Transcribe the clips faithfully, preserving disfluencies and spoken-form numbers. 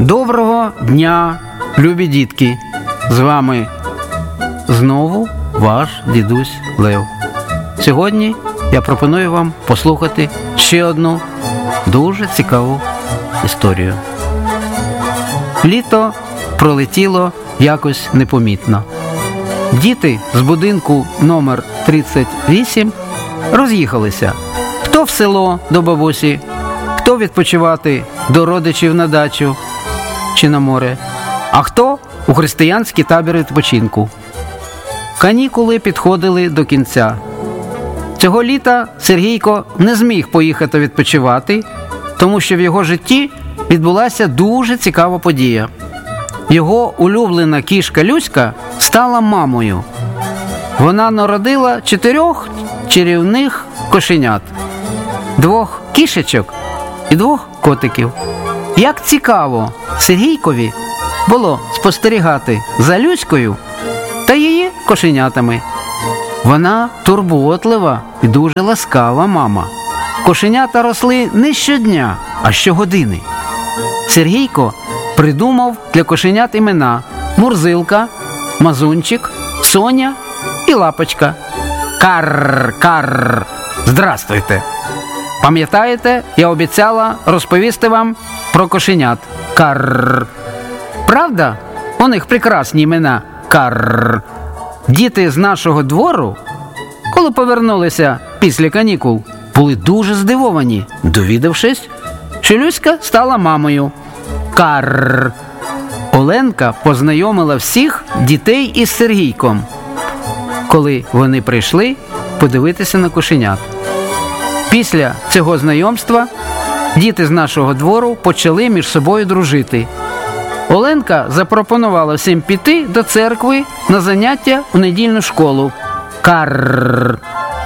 Доброго дня, любі дітки! З вами знову ваш дідусь Лев. Сьогодні я пропоную вам послухати ще одну дуже цікаву історію. Літо пролетіло якось непомітно. Діти з будинку номер тридцять вісім роз'їхалися. Хто в село до бабусі, хто відпочивати до родичів на дачу чи на море, а хто у християнський табір відпочинку. Канікули підходили до кінця. Цього літа Сергійко не зміг поїхати відпочивати, тому що в його житті відбулася дуже цікава подія. Його улюблена кішка Люська стала мамою. Вона народила чотирьох чарівних кошенят, двох кішечок і двох котиків. Як цікаво Сергійкові було спостерігати за Люською та її кошенятами. Вона турботлива і дуже ласкава мама. Кошенята росли не щодня, а щогодини. Сергійко придумав для кошенят імена Мурзилка, Мазунчик, Соня і Лапочка. Карр, карр, здрастуйте! Пам'ятаєте, я обіцяла розповісти вам про кошенят. Карр. Правда? У них прекрасні імена. Карр. Діти з нашого двору, коли повернулися після канікул, були дуже здивовані, довідавшись, що Люська стала мамою. Карр. Оленка познайомила всіх дітей із Сергійком, коли вони прийшли подивитися на кошенят. Після цього знайомства діти з нашого двору почали між собою дружити. Оленка запропонувала всім піти до церкви на заняття у недільну школу. Карр.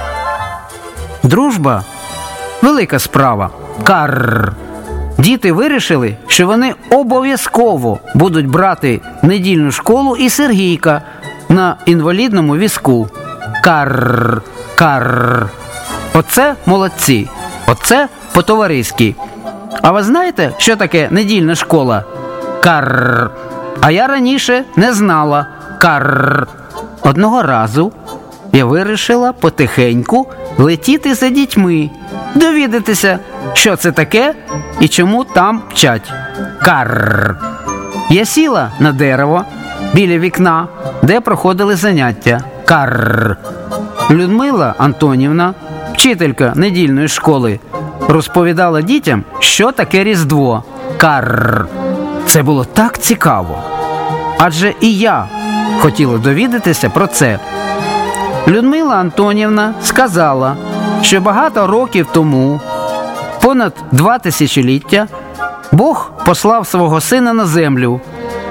Дружба – велика справа. Карр. Діти вирішили, що вони обов'язково будуть брати недільну школу і Сергійка на інвалідному візку. Карр. Карр. Оце молодці. Оце по-товариськи. А ви знаєте, що таке недільна школа? Карр. А я раніше не знала. Карр. Одного разу я вирішила потихеньку летіти за дітьми, довідатися, що це таке і чому там вчать. Карр. Я сіла на дерево біля вікна, де проходили заняття. Карр. Людмила Антонівна, вчителька недільної школи, розповідала дітям, що таке Різдво. Карр. Це було так цікаво. Адже і я хотіла довідатися про це. Людмила Антонівна сказала, що багато років тому, понад два тисячоліття, Бог послав свого сина на землю.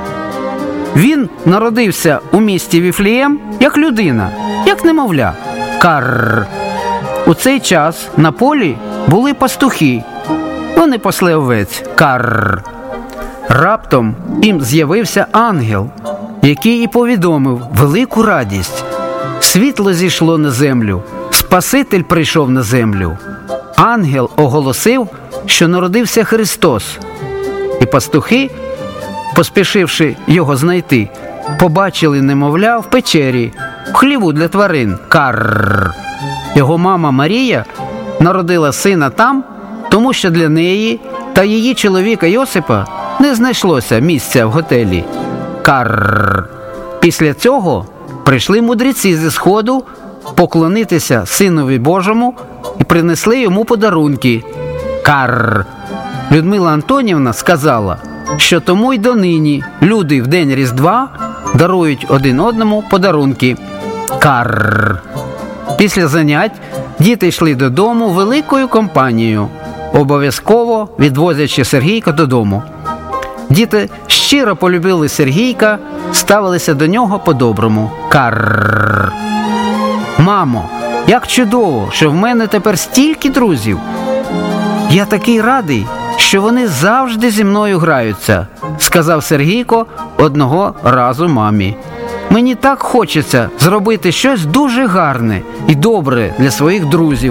Він народився у місті Віфлеєм як людина, як немовля. Карр. У цей час на полі були пастухи. Вони пасли овець. Карр. Раптом їм з'явився ангел, який і повідомив велику радість. Світло зійшло на землю, Спаситель прийшов на землю. Ангел оголосив, що народився Христос. І пастухи, поспішивши його знайти, побачили немовля в печері, в хліву для тварин. Карр. Його мама Марія народила сина там, тому що для неї та її чоловіка Йосипа не знайшлося місця в готелі. Карр. Після цього прийшли мудреці зі сходу поклонитися Синові Божому і принесли йому подарунки. Карр. Людмила Антонівна сказала, що тому й донині люди в день Різдва дарують один одному подарунки. Карр. Після занять діти йшли додому великою компанією, обов'язково відвозячи Сергійка додому. Діти щиро полюбили Сергійка, ставилися до нього по-доброму. Карр. Мамо, як чудово, що в мене тепер стільки друзів. Я такий радий, що вони завжди зі мною граються, сказав Сергійко одного разу мамі. Мені так хочеться зробити щось дуже гарне і добре для своїх друзів,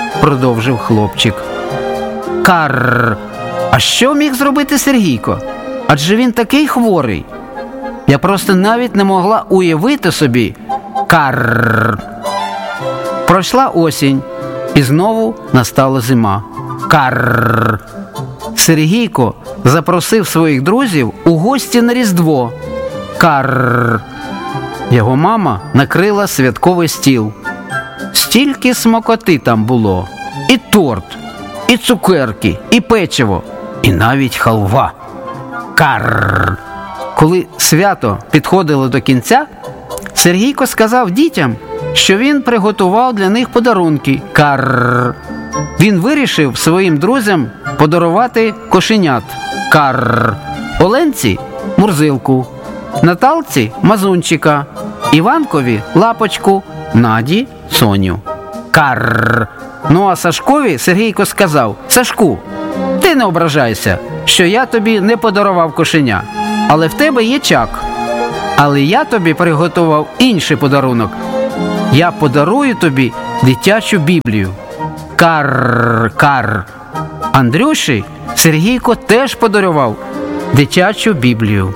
продовжив хлопчик. Карр. А що міг зробити Сергійко? Адже він такий хворий. Я просто навіть не могла уявити собі. Карр. Пройшла осінь, і знову настала зима. Карр. Сергійко запросив своїх друзів у гості на Різдво. Карр. Його мама накрила святковий стіл. Стільки смакоти там було. І торт, і цукерки, і печиво, і навіть халва. Карр. Коли свято підходило до кінця, Сергійко сказав дітям, що він приготував для них подарунки. Карр. Він вирішив своїм друзям подарувати кошенят. Карр. Оленці – Мурзилку, Наталці – Мазунчика, Іванкові – Лапочку, Наді – Соню. Карр. Ну а Сашкові Сергійко сказав: Сашку, ти не ображайся, що я тобі не подарував кошеня, але в тебе є чак. Але я тобі приготував інший подарунок. Я подарую тобі дитячу Біблію. Карр, карр. Андрюші Сергійко теж подарував дитячу Біблію.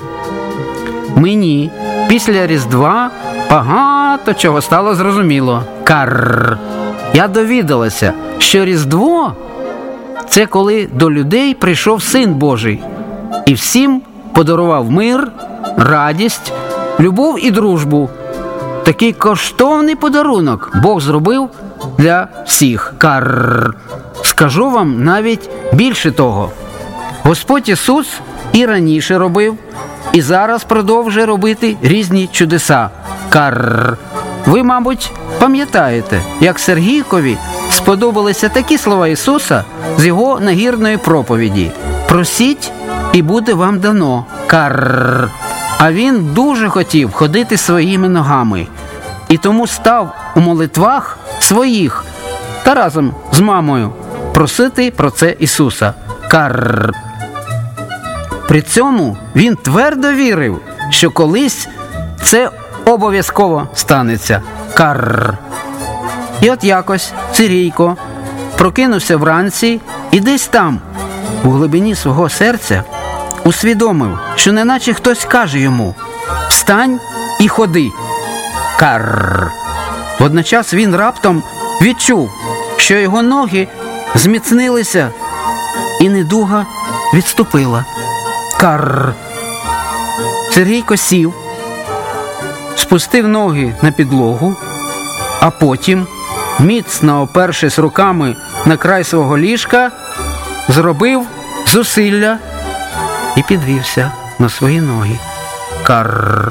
Мені після Різдва багато чого стало зрозуміло. Карр. Я довідалася, що Різдво – це коли до людей прийшов Син Божий і всім подарував мир, радість, любов і дружбу. Такий коштовний подарунок Бог зробив для всіх. Карр. Скажу вам навіть більше того. Господь Ісус і раніше робив, і зараз продовжує робити різні чудеса. Карр. Ви, мабуть, пам'ятаєте, як Сергійкові сподобалися такі слова Ісуса з його нагірної проповіді. «Просіть, і буде вам дано». Карр. А він дуже хотів ходити своїми ногами. І тому став у молитвах своїх та разом з мамою просити про це Ісуса. Карр. При цьому він твердо вірив, що колись це обов'язково станеться. Карр. І от якось Сергійко прокинувся вранці і десь там, у глибині свого серця, усвідомив, що неначе хтось каже йому: «Встань і ходи». Карр. Водночас він раптом відчув, що його ноги зміцнилися і недуга відступила. Карр. Сергійко сів, спустив ноги на підлогу, а потім, міцно опершись руками на край свого ліжка, зробив зусилля і підвівся на свої ноги. Карр.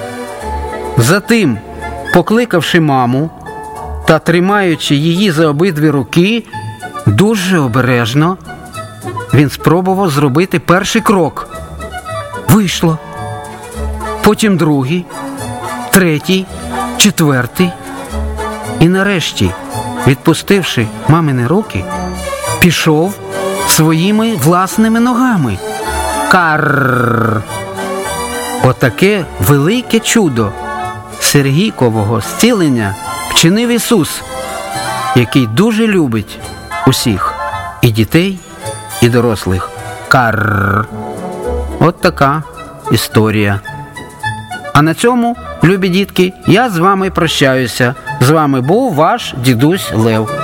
Затим, покликавши маму та тримаючи її за обидві руки, дуже обережно він спробував зробити перший крок. Вийшло. Потім другий, третій, четвертий. І нарешті, відпустивши мамини руки, пішов своїми власними ногами. Карр. Отаке велике чудо Сергійкового зцілення вчинив Ісус, який дуже любить усіх, і дітей, і дорослих. Карр. От така історія. А на цьому, любі дітки, я з вами прощаюся. З вами був ваш дідусь Лев.